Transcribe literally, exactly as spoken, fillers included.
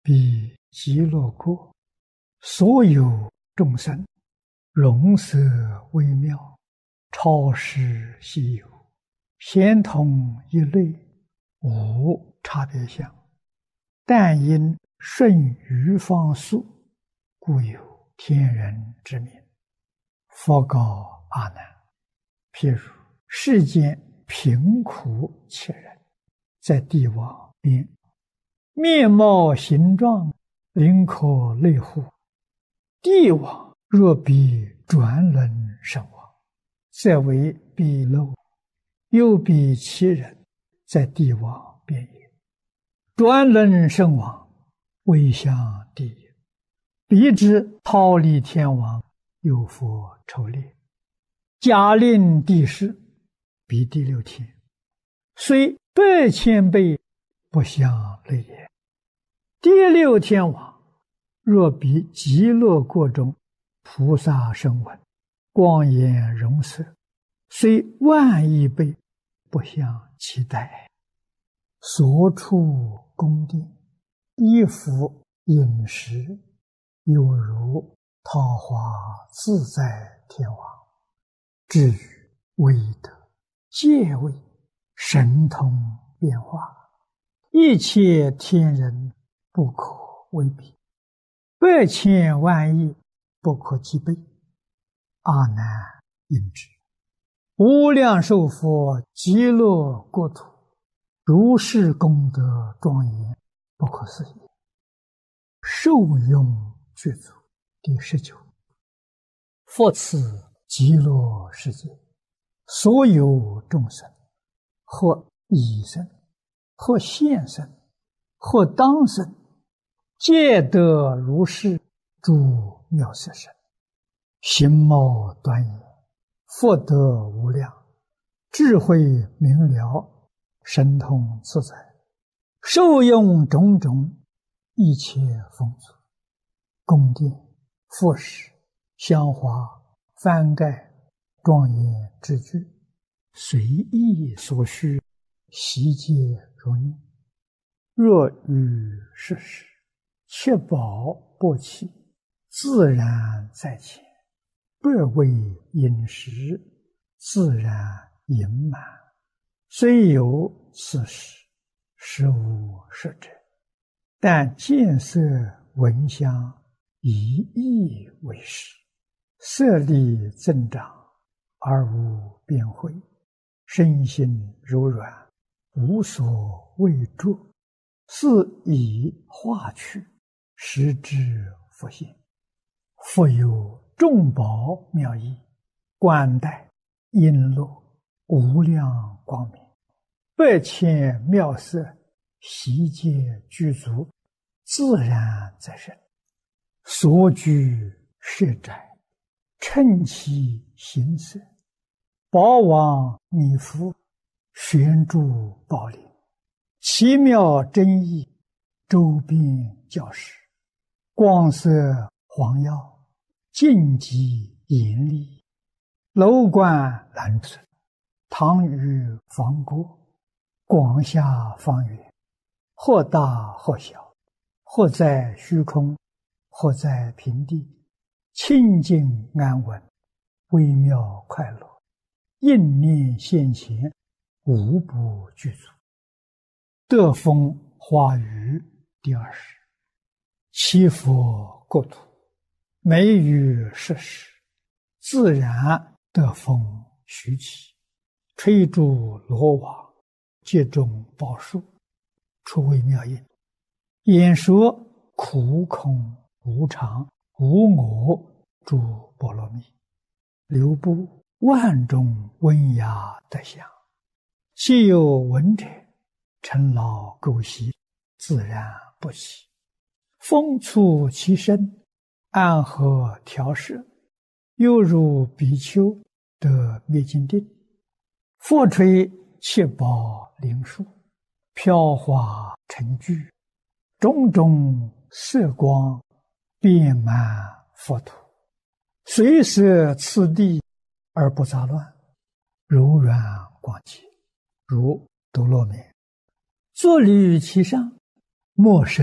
彼极乐国所有众生，容色微妙，超世稀有，咸同一类，无差别相。但因顺于方速，故有天人之名。佛告阿难：譬如世间贫苦切人，在地网边，面貌形状，灵可类乎？地网若比转轮身亡，则为彼漏；又比其人，在地网边也。转轮身亡，未向地也。彼之忉利天王，有佛抽列，假令地势，彼第六天，虽百千倍，不相类也。第六天王若比极乐国中菩萨声闻，光颜容色，虽万亿倍，不相期待。所处宫殿，衣服饮食，有如桃花自在天王。至于威德、戒位、神通变化，一切天人不可为比，百千万亿不可计备。阿难应知，无量寿佛极乐国土，如是功德庄严，不可思议。受用具足。第十九，复此极乐世界，所有众生，或已生，或现生，或当生，皆得如是诸妙色身，形貌端严，福德无量，智慧明了，神通自在，受用种种一切丰足，宫殿、复饰、香花、幡盖、庄严之具，随意所需，悉皆如念。若遇世事，确保不弃，自然在前，不为饮食，自然盈满。虽有此事，实无实者，但见色闻香，以意为实，色力增长，而无边慧，身心柔软，无所畏著，是以化去，实之复现。复有众宝妙义，冠带璎珞，无量光明，百千妙色，悉皆具足，自然在身。所居舍宅，称其形色，宝王弥覆，悬柱宝林，奇妙真义，周边教室，光色黄耀，净极严厉，楼观蓝色，堂宇方郭，广厦方圆，或大或小，或在虚空，或在平地，清净安稳，微妙快乐，应念现前，无不具足。得风花雨第二十，七佛国土，每于世时，自然得风徐起，吹竹罗网，接种宝树，出微妙音，演说苦空无常无我诸波罗蜜，流布万种温雅德相，既有闻者，尘劳垢习，自然不起。风促其身，安和调摄，犹如比丘得灭尽定。复吹七宝灵树，飘华成聚，种种色光，遍满佛土，随摄次第而不杂乱，柔软广洁，如多罗面。坐立于其上，莫生